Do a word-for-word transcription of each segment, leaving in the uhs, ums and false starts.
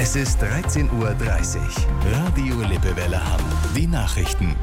Es ist dreizehn Uhr dreißig. Radio Lippewelle Hamm. Die Nachrichten.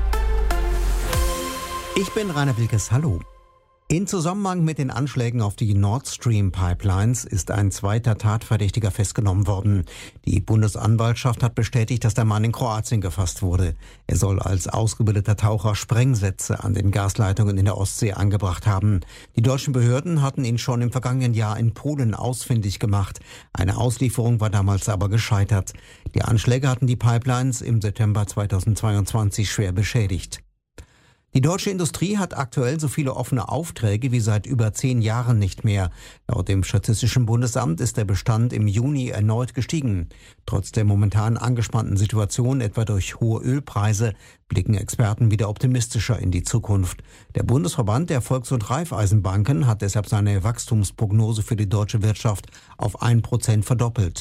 Ich bin Rainer Wilkes. Hallo. In Zusammenhang mit den Anschlägen auf die Nord Stream Pipelines ist ein zweiter Tatverdächtiger festgenommen worden. Die Bundesanwaltschaft hat bestätigt, dass der Mann in Kroatien gefasst wurde. Er soll als ausgebildeter Taucher Sprengsätze an den Gasleitungen in der Ostsee angebracht haben. Die deutschen Behörden hatten ihn schon im vergangenen Jahr in Polen ausfindig gemacht. Eine Auslieferung war damals aber gescheitert. Die Anschläge hatten die Pipelines im September zweitausendzweiundzwanzig schwer beschädigt. Die deutsche Industrie hat aktuell so viele offene Aufträge wie seit über zehn Jahren nicht mehr. Laut dem Statistischen Bundesamt ist der Bestand im Juni erneut gestiegen. Trotz der momentan angespannten Situation, etwa durch hohe Ölpreise, blicken Experten wieder optimistischer in die Zukunft. Der Bundesverband der Volks- und Raiffeisenbanken hat deshalb seine Wachstumsprognose für die deutsche Wirtschaft auf ein Prozent verdoppelt.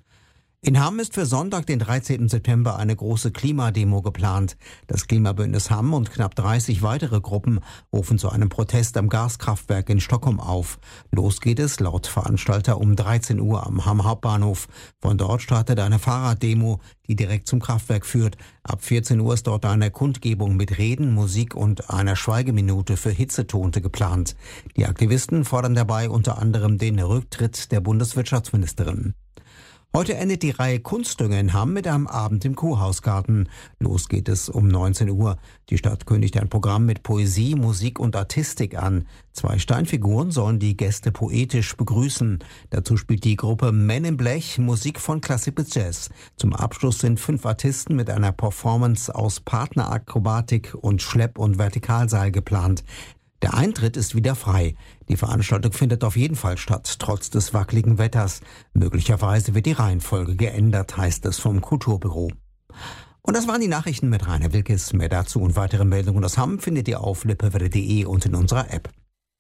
In Hamm ist für Sonntag, den dreizehnten September, eine große Klimademo geplant. Das Klimabündnis Hamm und knapp dreißig weitere Gruppen rufen zu einem Protest am Gaskraftwerk in Stockholm auf. Los geht es laut Veranstalter um dreizehn Uhr am Hamm Hauptbahnhof. Von dort startet eine Fahrraddemo, die direkt zum Kraftwerk führt. Ab vierzehn Uhr ist dort eine Kundgebung mit Reden, Musik und einer Schweigeminute für Hitzetote geplant. Die Aktivisten fordern dabei unter anderem den Rücktritt der Bundeswirtschaftsministerin. Heute endet die Reihe Kunstdünger in Hamm mit einem Abend im Kurhausgarten. Los geht es um neunzehn Uhr. Die Stadt kündigt ein Programm mit Poesie, Musik und Artistik an. Zwei Steinfiguren sollen die Gäste poetisch begrüßen. Dazu spielt die Gruppe Men in Blech Musik von Klassik bis Jazz. Zum Abschluss sind fünf Artisten mit einer Performance aus Partnerakrobatik und Schlepp- und Vertikalseil geplant. Der Eintritt ist wieder frei. Die Veranstaltung findet auf jeden Fall statt, trotz des wackeligen Wetters. Möglicherweise wird die Reihenfolge geändert, heißt es vom Kulturbüro. Und das waren die Nachrichten mit Rainer Wilkes. Mehr dazu und weitere Meldungen aus Hamm findet ihr auf lippewelle punkt de und in unserer App.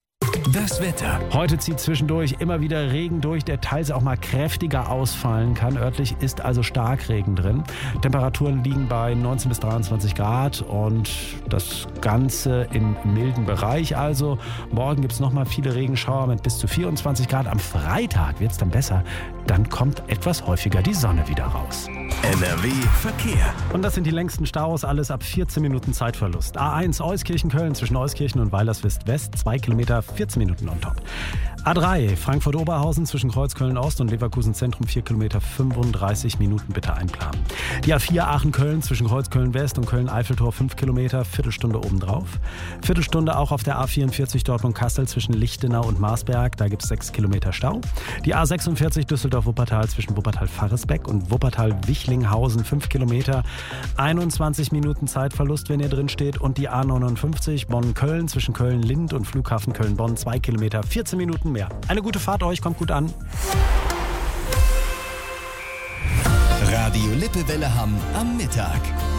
Das Wetter. Heute zieht zwischendurch immer wieder Regen durch, der teils auch mal kräftiger ausfallen kann. Örtlich ist also Starkregen drin. Temperaturen liegen bei neunzehn bis dreiundzwanzig Grad und das Ganze im milden Bereich. Also morgen gibt es nochmal viele Regenschauer mit bis zu vierundzwanzig Grad. Am Freitag wird es dann besser. Dann kommt etwas häufiger die Sonne wieder raus. N R W Verkehr. Und das sind die längsten Staus, alles ab vierzehn Minuten Zeitverlust. A eins Euskirchen-Köln zwischen Euskirchen und Weilerswist-West, zwei Kilometer, vierzehn Minuten on top. A drei Frankfurt-Oberhausen zwischen Kreuzköln-Ost und Leverkusen-Zentrum, vier Kilometer, fünfunddreißig Minuten bitte einplanen. Die A vier Aachen-Köln zwischen Kreuzköln-West und Köln-Eiffeltor, fünf Kilometer, Viertelstunde obendrauf. Viertelstunde auch auf der A vierundvierzig Dortmund-Kassel zwischen Lichtenau und Marsberg, da gibt es sechs Kilometer Stau. Die A sechsundvierzig Düsseldorf-Wuppertal zwischen Wuppertal-Faresbeck und Wuppertal-Wichlinghausen, fünf Kilometer, einundzwanzig Minuten Zeitverlust, wenn ihr drin steht. Und die A neunundfünfzig Bonn-Köln zwischen Köln-Lind und Flughafen Köln-Bonn, zwei Kilometer, vierzehn Minuten mehr. Eine gute Fahrt euch, kommt gut an. Radio Lippewelle Hamm am Mittag.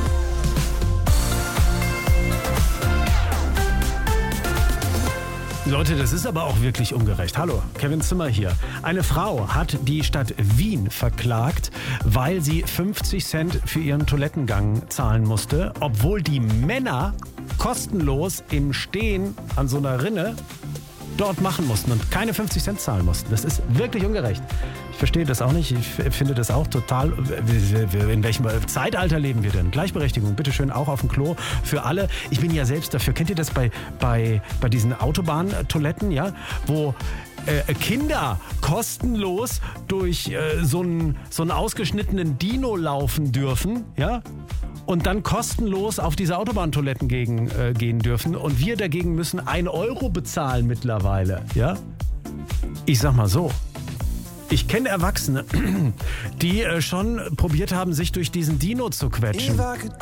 Leute, das ist aber auch wirklich ungerecht. Hallo, Kevin Zimmer hier. Eine Frau hat die Stadt Wien verklagt, weil sie fünfzig Cent für ihren Toilettengang zahlen musste, obwohl die Männer kostenlos im Stehen an so einer Rinne dort machen mussten und keine fünfzig Cent zahlen mussten. Das ist wirklich ungerecht. Ich verstehe das auch nicht. Ich finde das auch total... In welchem Zeitalter leben wir denn? Gleichberechtigung, bitteschön, auch auf dem Klo für alle. Ich bin ja selbst dafür. Kennt ihr das bei, bei, bei diesen Autobahntoiletten, ja? Wo äh, Kinder kostenlos durch äh, so einen so einen ausgeschnittenen Dino laufen dürfen, ja? Und dann kostenlos auf diese Autobahntoiletten gegen, äh, gehen dürfen. Und wir dagegen müssen ein Euro bezahlen mittlerweile. Ja? Ich sag mal so. Ich kenne Erwachsene, die äh, schon probiert haben, sich durch diesen Dino zu quetschen.